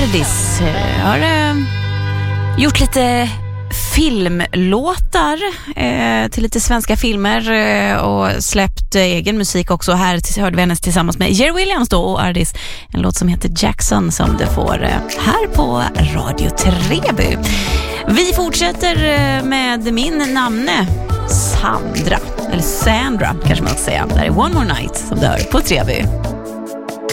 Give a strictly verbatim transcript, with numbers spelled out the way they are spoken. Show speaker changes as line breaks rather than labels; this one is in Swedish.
Ardis har eh, gjort lite filmlåtar eh, till lite svenska filmer eh, och släppt eh, egen musik också. Här hörde vi hennes tillsammans med Jerry Williams då och Ardis, en låt som heter Jackson som du får eh, här på Radio Treby. Vi fortsätter eh, med min namne Sandra, eller Sandra kanske man ska säga. Det här är One More Night som du hör på Treby.